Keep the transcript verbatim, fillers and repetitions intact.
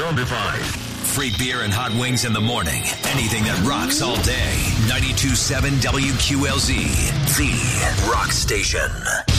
Zombified. Free beer and hot wings in the morning. Anything that rocks all day. ninety-two point seven W Q L Z, the rock station.